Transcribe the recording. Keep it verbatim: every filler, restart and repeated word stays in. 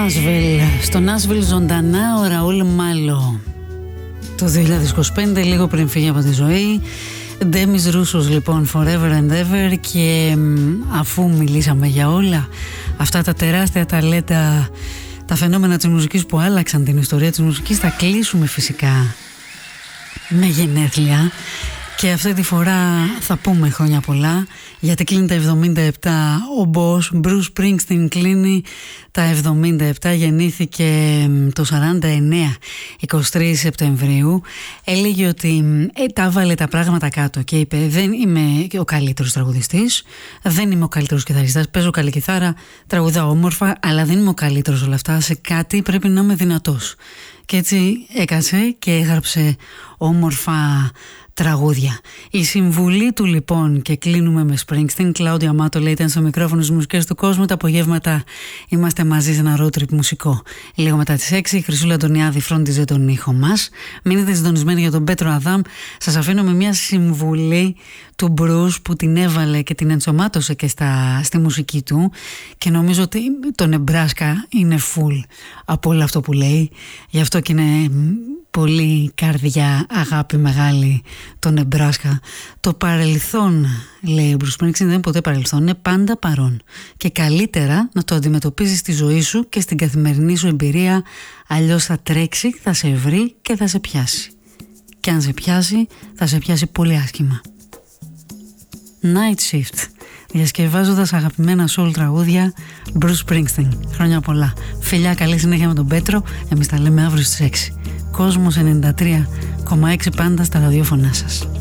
Νάσβιλ. Στο Νάσβιλ ζωντανά ο Ραούλ Μάλο το δύο χιλιάδες είκοσι πέντε, λίγο πριν φύγει από τη ζωή. Ντέμις Ρούσος λοιπόν, Forever and Ever. Και αφού μιλήσαμε για όλα αυτά τα τεράστια ταλέντα, τα φαινόμενα της μουσικής που άλλαξαν την ιστορία της μουσικής, θα κλείσουμε φυσικά με γενέθλια. Και αυτή τη φορά θα πούμε χρόνια πολλά, γιατί κλείνει τα εβδομήντα επτά ο Boss. Bruce Springsteen κλείνει τα εβδομήντα επτά, γεννήθηκε το σαράντα εννέα, εικοστή τρίτη Σεπτεμβρίου. Έλεγε ότι ε, τα βάλε τα πράγματα κάτω και είπε: δεν είμαι ο καλύτερος τραγουδιστής, δεν είμαι ο καλύτερος κιθαριστάς, παίζω καλή κιθάρα, τραγουδάω όμορφα, αλλά δεν είμαι ο καλύτερος όλα αυτά, σε κάτι πρέπει να είμαι δυνατός. Και έτσι έκασε και έγραψε όμορφα τραγούδια. Η συμβουλή του λοιπόν, και κλείνουμε με Springsteen. Κλάουδια Αμάτολα ήταν στο μικρόφωνο στις μουσικές του κόσμου. Τα απογεύματα είμαστε μαζί σε ένα road trip μουσικό. Λίγο μετά τις έξι η Χρυσούλα Αντωνιάδη φρόντιζε τον ήχο μας. Μείνετε συντονισμένοι για τον Πέτρο Αδάμ. Σας αφήνω με μια συμβουλή του Bruce που την έβαλε και την ενσωμάτωσε και στα, στη μουσική του, και νομίζω ότι το Νεμπράσκα είναι full από όλο αυτό που λέει. Γι' αυτό και είναι πολύ καρδιά, αγάπη μεγάλη το Νεμπράσκα. Το παρελθόν, λέει ο Bruce Springsteen, δεν είναι ποτέ παρελθόν, είναι πάντα παρόν. Και καλύτερα να το αντιμετωπίζεις στη ζωή σου και στην καθημερινή σου εμπειρία, αλλιώς θα τρέξει, θα σε βρει και θα σε πιάσει. Και αν σε πιάσει, θα σε πιάσει πολύ άσχημα. Night Shift, διασκευάζοντας αγαπημένα soul τραγούδια Bruce Springsteen. Χρόνια πολλά. Φιλιά, καλή συνέχεια με τον Πέτρο. Εμείς τα λέμε αύριο στις έξι. Κόσμος ενενήντα τρία κόμμα έξι πάντα στα ραδιόφωνά σας.